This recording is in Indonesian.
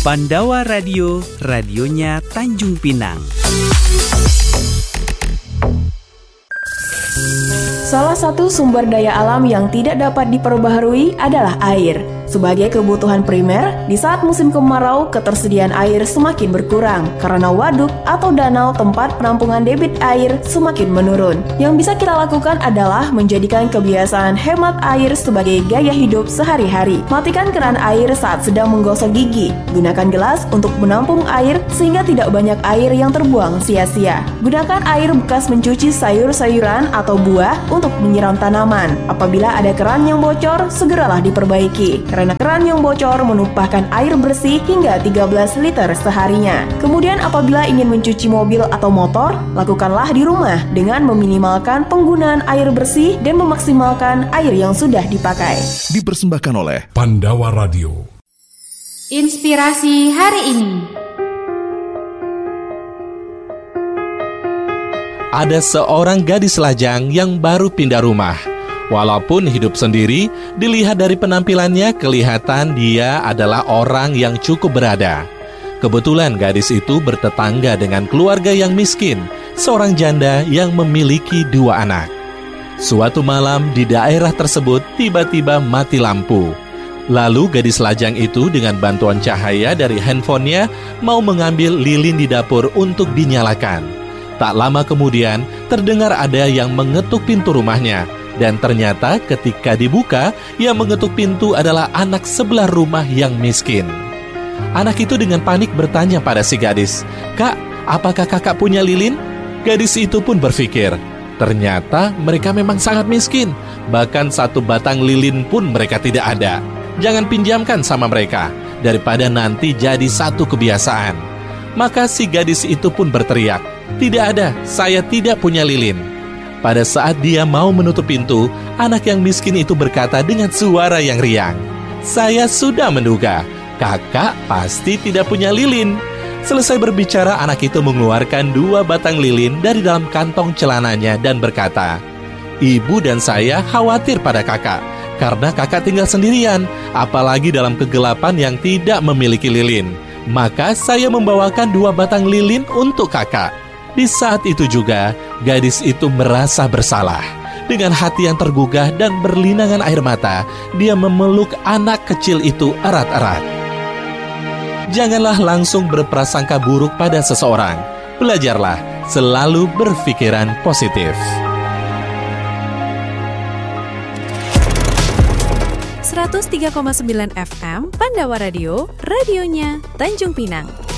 Pandawa Radio, radionya Tanjung Pinang. Salah satu sumber daya alam yang tidak dapat diperbaharui adalah air. Sebagai kebutuhan primer, di saat musim kemarau, ketersediaan air semakin berkurang karena waduk atau danau tempat penampungan debit air semakin menurun. Yang bisa kita lakukan adalah menjadikan kebiasaan hemat air sebagai gaya hidup sehari-hari. Matikan keran air saat sedang menggosok gigi. Gunakan gelas untuk menampung air sehingga tidak banyak air yang terbuang sia-sia. Gunakan air bekas mencuci sayur-sayuran atau buah untuk menyiram tanaman. Apabila ada keran yang bocor, segeralah diperbaiki. Karena keran yang bocor menumpahkan air bersih hingga 13 liter seharinya. Kemudian apabila ingin mencuci mobil atau motor, lakukanlah di rumah dengan meminimalkan penggunaan air bersih dan memaksimalkan air yang sudah dipakai. Dipersembahkan oleh Pandawa Radio. Inspirasi hari ini. Ada seorang gadis lajang yang baru pindah rumah. Walaupun hidup sendiri, dilihat dari penampilannya kelihatan dia adalah orang yang cukup berada. Kebetulan gadis itu bertetangga dengan keluarga yang miskin, seorang janda yang memiliki 2 anak. Suatu malam di daerah tersebut tiba-tiba mati lampu. Lalu gadis lajang itu dengan bantuan cahaya dari handphonenya mau mengambil lilin di dapur untuk dinyalakan. Tak lama kemudian terdengar ada yang mengetuk pintu rumahnya. Dan ternyata ketika dibuka, yang mengetuk pintu adalah anak sebelah rumah yang miskin. Anak itu dengan panik bertanya pada si gadis, "Kak, apakah kakak punya lilin?" Gadis itu pun berpikir, ternyata mereka memang sangat miskin. Bahkan 1 batang lilin pun mereka tidak ada. Jangan pinjamkan sama mereka, daripada nanti jadi satu kebiasaan. Maka si gadis itu pun berteriak, "Tidak ada, saya tidak punya lilin." Pada saat dia mau menutup pintu, anak yang miskin itu berkata dengan suara yang riang, "Saya sudah menduga, kakak pasti tidak punya lilin." Selesai berbicara, anak itu mengeluarkan 2 batang lilin dari dalam kantong celananya dan berkata, "Ibu dan saya khawatir pada kakak, karena kakak tinggal sendirian, apalagi dalam kegelapan yang tidak memiliki lilin. Maka saya membawakan 2 batang lilin untuk kakak." Di saat itu juga, gadis itu merasa bersalah. Dengan hati yang tergugah dan berlinangan air mata, dia memeluk anak kecil itu erat-erat. Janganlah langsung berprasangka buruk pada seseorang. Belajarlah selalu berpikiran positif. 103,9 FM Pandawa Radio, radionya Tanjung Pinang.